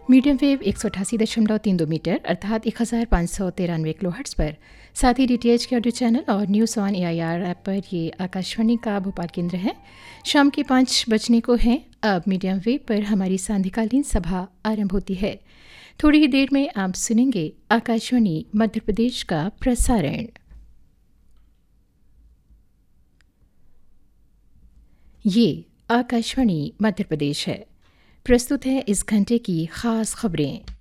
Medium wave 188.32 metre अर्थात 1593 kilohertz पर, साथ ही DTH के ऑडियो चैनल और न्यूज़ ऑन AIR ऐप पर ये आकाशवाणी का भोपाल केंद्र है। शाम के 5 बजने को हैं। अब मीडियम वेव पर हमारी सांध्यकालीन सभा आरंभ होती है। थोड़ी ही देर में आप सुनेंगे आकाशवाणी मध्य प्रदेश का प्रसारण। ये आकाशवाणी मध्य प्रदेश है। प्रस्तुत है इस घंटे की खास खबरें।